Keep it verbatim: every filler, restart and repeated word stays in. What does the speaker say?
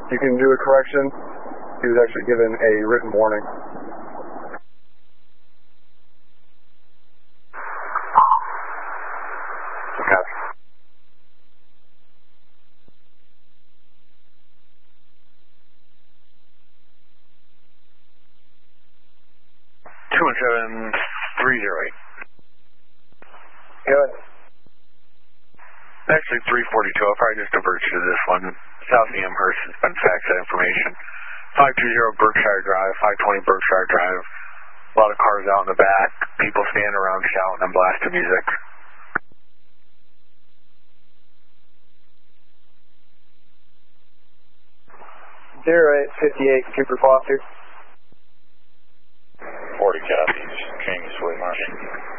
You can do a correction. He was actually given a written warning. Copy. two one seven three zero eight. Good. Actually, three forty-two. I'll probably just divert you to this one. South E. Amherst has been faxed that information. five two zero Berkshire Drive, five twenty Berkshire Drive. A lot of cars out in the back. People standing around shouting and blasting music. zero eight fifty-eight Cooper Foster. forty copies. King Sweet Marsh.